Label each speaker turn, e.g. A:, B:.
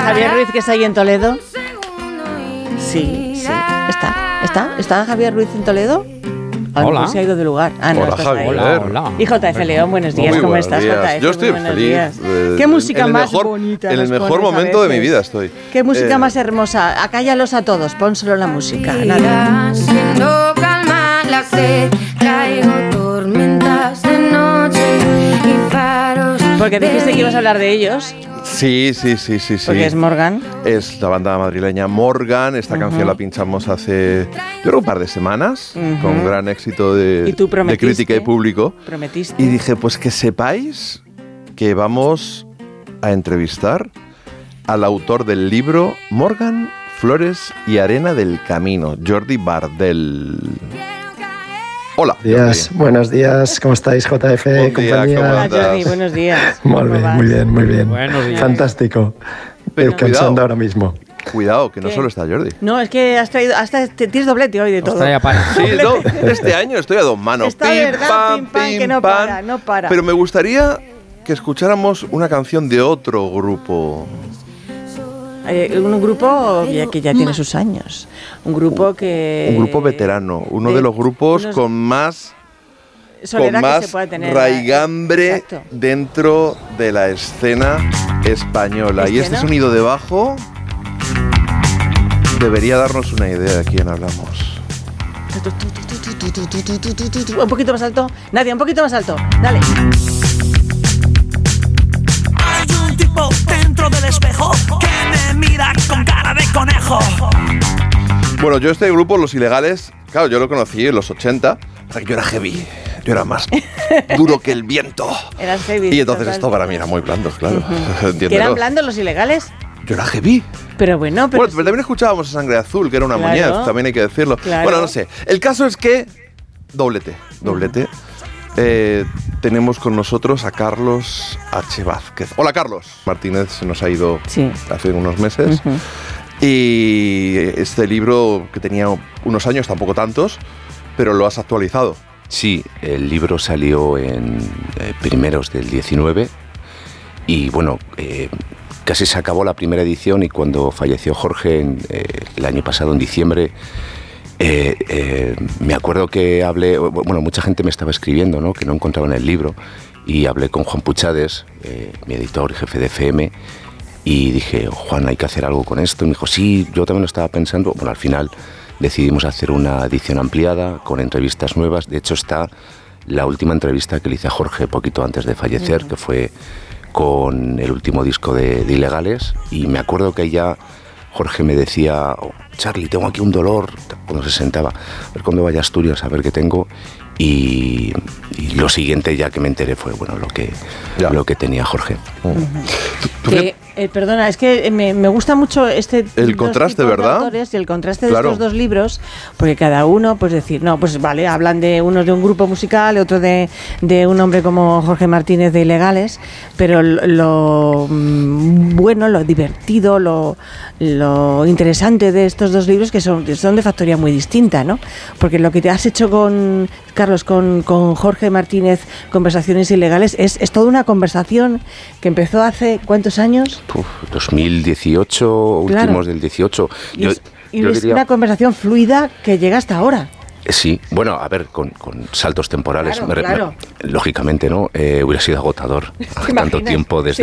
A: Javier Ruiz, que está ahí en Toledo. Sí, sí. ¿Está Javier Ruiz en Toledo?
B: Hola.
A: Se ha ido de lugar. No,
C: hola, Javier.
B: Hola.
A: Y JF León, buenos días.
C: Muy
A: ¿Cómo
C: buenos
A: estás,
C: días.
A: JF?
C: Yo estoy
A: Muy buenos
C: feliz.
A: días. ¿Qué música más bonita?
C: En el
A: nos
C: mejor
A: pones a
C: momento de mi
A: veces?
C: vida estoy.
A: ¿Qué música más hermosa? Acállalos a todos, pon solo la música. Nada.
D: Haciendo calma la sed, traigo tormentas de noche y faros.
A: Porque dijiste que ibas a hablar de ellos,
C: Sí.
A: porque es Morgan.
C: Es la banda madrileña Morgan. Esta canción la pinchamos hace, yo creo, un par de semanas, con gran éxito
A: Y tú
C: de crítica y público.
A: Prometiste.
C: Y dije, pues que sepáis que vamos a entrevistar al autor del libro Morgan, Flores y Arena del Camino, Jordi Bardel. Hola.
E: Buenos días, ¿cómo estáis, JF?
C: Buen día,
E: compañía?
C: ¿cómo
A: Hola,
C: andas?
A: Jordi, buenos días.
E: Muy bien.
B: Buenos días.
E: Fantástico.
C: Pero
E: Descansando
C: cuidado.
E: ahora mismo.
C: Cuidado, que no
A: ¿Qué?
C: solo está Jordi.
A: No, es que has traído, tienes doblete hoy de todo.
B: Ostras, ya para.
C: Sí, no, este año estoy a dos manos.
A: Está de verdad, pim, pam, que no para, no para.
C: Pero me gustaría que escucháramos una canción de otro grupo.
A: Un grupo que ya tiene sus años. Un grupo que...
C: Un grupo veterano. Uno de los grupos con más
A: soledad que se puede tener.
C: raigambre
A: Exacto.
C: dentro de la escena española. Y este
A: ¿no?
C: sonido de bajo debería darnos una idea de quién hablamos.
A: Un poquito más alto. Nadia, un poquito más alto. Dale.
F: Hay un tipo dentro del espejo que me mira con cara de conejo.
C: Bueno, yo este grupo, Los Ilegales, claro, yo lo conocí en los 80. Hasta que yo era heavy. Yo era más duro que el viento.
A: Eras heavy.
C: Y entonces
A: total.
C: esto para mí era muy blando, claro.
A: ¿Que
C: Entiéndelo.
A: eran blandos los ilegales?
C: Yo era heavy.
A: Pero bueno,
C: Bueno, pero también escuchábamos a Sangre Azul, que era una
A: Claro.
C: muñeca, también hay que decirlo.
A: Claro.
C: Bueno, no sé. El caso es que... Doblete. Tenemos con nosotros a Carlos H. Vázquez. Hola, Carlos. Martínez se nos ha ido
A: Sí.
C: hace unos meses. Y este libro, que tenía unos años, tampoco tantos, pero lo has actualizado.
G: Sí, el libro salió en primeros del 19 y bueno, casi se acabó la primera edición y cuando falleció Jorge el año pasado, en diciembre, me acuerdo que hablé, bueno, mucha gente me estaba escribiendo, ¿no?, que no encontraban el libro, y hablé con Juan Puchades, mi editor y jefe de FM, y dije, Juan, hay que hacer algo con esto. Y me dijo, sí, yo también lo estaba pensando. Bueno, al final decidimos hacer una edición ampliada con entrevistas nuevas. De hecho, está la última entrevista que le hice a Jorge poquito antes de fallecer, que fue con el último disco de Ilegales. Y me acuerdo que ya Jorge me decía, oh, Charlie, tengo aquí un dolor, cuando se sentaba, a ver cuándo vaya a Asturias, a ver qué tengo. Y lo siguiente ya que me enteré fue, bueno, lo que tenía Jorge.
A: Perdona, es que me gusta mucho
C: el contraste, ¿verdad?
A: Y el contraste de
C: Claro.
A: estos dos libros, porque cada uno, pues decir, no, pues vale, hablan de unos de un grupo musical, otro de un hombre como Jorge Martínez de Ilegales, pero lo bueno, lo divertido, lo interesante de estos dos libros que son de factoría muy distinta, ¿no? Porque lo que te has hecho con Carlos, con Jorge Martínez, Conversaciones Ilegales, es toda una conversación que empezó hace ¿cuántos años?
G: 2018,
A: Claro.
G: últimos del 18.
A: Y es una conversación fluida que llega hasta ahora.
G: Sí, bueno, a ver, con saltos temporales,
A: Claro.
G: lógicamente, ¿no? Hubiera sido agotador tanto tiempo desde